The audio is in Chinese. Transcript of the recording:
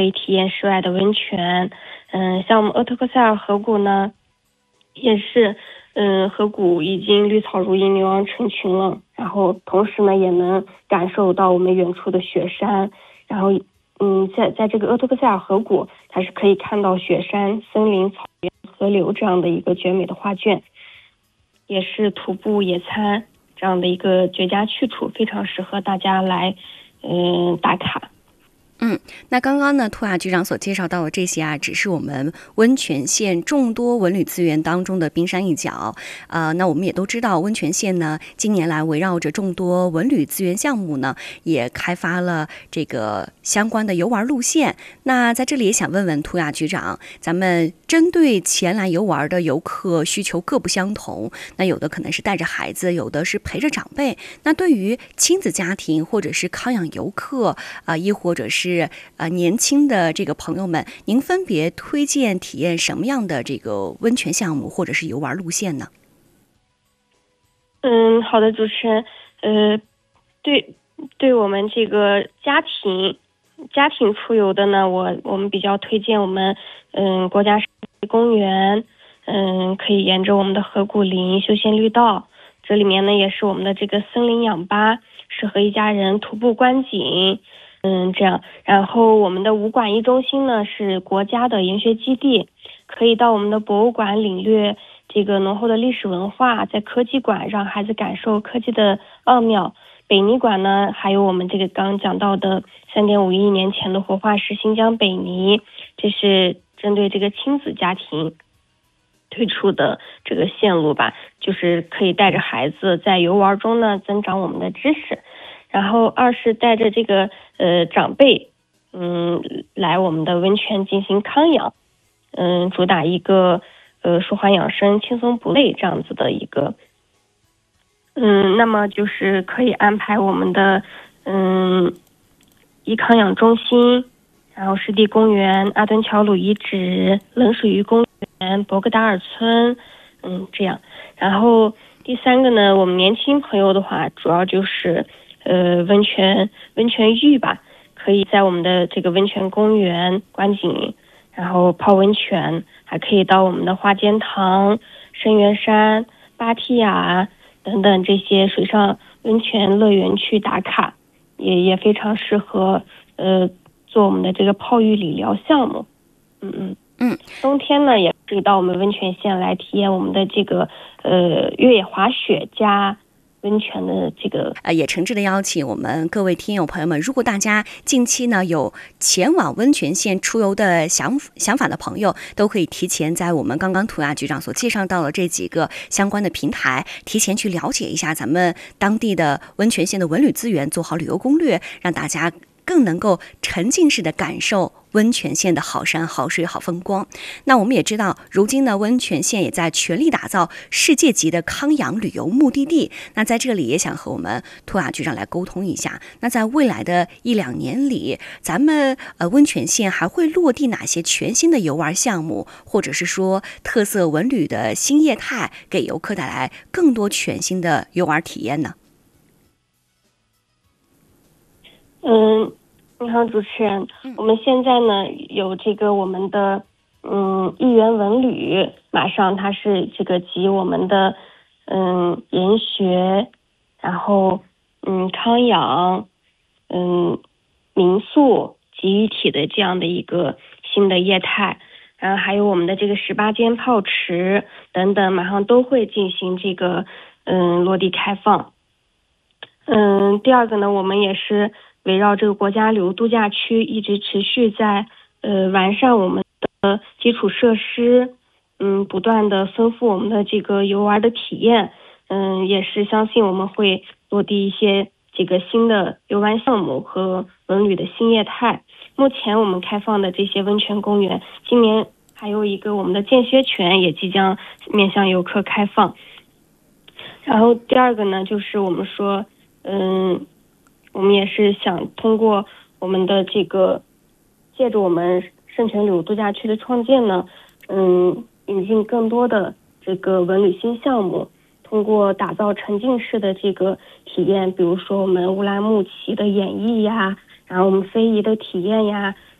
可以体验室外的温泉。像我们鄂特克塞尔河谷呢，也是河谷已经绿草如茵，牛羊成群了，然后同时呢也能感受到我们远处的雪山，然后在这个鄂特克塞尔河谷，它是可以看到雪山、森林、草原、河流这样的一个绝美的画卷，也是徒步野餐这样的一个绝佳去处，非常适合大家来打卡。 那刚刚呢，兔雅局长所介绍到的这些啊，只是我们温泉县众多文旅资源当中的冰山一角。那我们也都知道，温泉县呢，近年来围绕着众多文旅资源项目呢，也开发了这个相关的游玩路线。那在这里也想问问兔雅局长，咱们针对前来游玩的游客需求各不相同，那有的可能是带着孩子，有的是陪着长辈。那对于亲子家庭或者是康养游客亦或者是年轻的这个朋友们，您分别推荐体验什么样的这个温泉项目或者是游玩路线呢？ 好的，主持人，对我们这个家庭出游的呢，我们比较推荐我们国家公园，可以沿着我们的河谷林休闲绿道，这里面呢也是我们的这个森林氧吧，适合一家人徒步观景。这样，然后我们的武馆一中心呢是国家的研学基地，可以到我们的博物馆领略这个浓厚的历史文化，在科技馆让孩子感受科技的奥妙。北泥馆呢，还有我们这个刚讲到的3.5亿年前的活化石新疆北泥，这是针对这个亲子家庭推出的这个线路吧，就是可以带着孩子在游玩中呢增长我们的知识。然后二是带着这个长辈来我们的温泉进行康养，主打一个舒缓养生、轻松不累这样子的一个那么就是可以安排我们的颐康养中心，然后湿地公园、阿墩乔鲁遗址、冷水鱼公园、博格达尔村这样。然后第三个呢，我们年轻朋友的话主要就是温泉浴吧，可以在我们的这个温泉公园观景，然后泡温泉，还可以到我们的花间堂、深源山、芭提雅等等这些水上温泉乐园去打卡，也非常适合做我们的这个泡浴理疗项目。冬天呢也可以到我们温泉县来体验我们的这个越野滑雪加温泉的这个也诚挚的邀请我们各位听友朋友们，如果大家近期呢有前往温泉县出游的想法的朋友，都可以提前在我们刚刚涂鸦局长所介绍到的这几个相关的平台，提前去了解一下咱们当地的温泉县的文旅资源，做好旅游攻略，让大家更能够沉浸式的感受温泉县的好山好水好风光。那我们也知道，如今呢，温泉县也在全力打造世界级的康养旅游目的地。那在这里也想和我们兔雅局长来沟通一下，那在未来的1-2年里，咱们温泉县还会落地哪些全新的游玩项目，或者是说特色文旅的新业态，给游客带来更多全新的游玩体验呢？ 你好，主持人，我们现在呢有这个我们的一元文旅，马上它是这个集我们的研学，然后康养民宿集于体的这样的一个新的业态，然后还有我们的这个18间泡池等等，马上都会进行这个落地开放。第二个呢，我们也是围绕这个国家旅游度假区一直持续在完善我们的基础设施，不断的丰富我们的这个游玩的体验，也是相信我们会落地一些这个新的游玩项目和文旅的新业态。目前我们开放的这些温泉公园，今年还有一个我们的间歇泉也即将面向游客开放。然后第二个呢，就是我们说我们也是想通过我们的这个借着我们圣泉旅游度假区的创建呢，引进更多的这个文旅新项目，通过打造沉浸式的这个体验，比如说我们乌兰牧骑的演绎呀，然后我们非遗的体验呀，